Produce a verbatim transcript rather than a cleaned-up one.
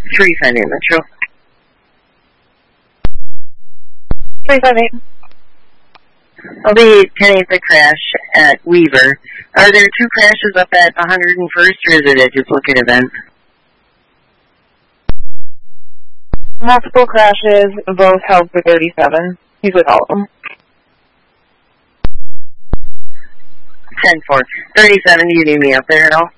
three five eight Metro. three five eight. I'll be ten eight the crash at Weaver. Are there two crashes up at one hundred first, or is it a duplicate event? Multiple crashes, both held for thirty-seven. He's with all of them. ten four. thirty-seven, do you need me up there at all?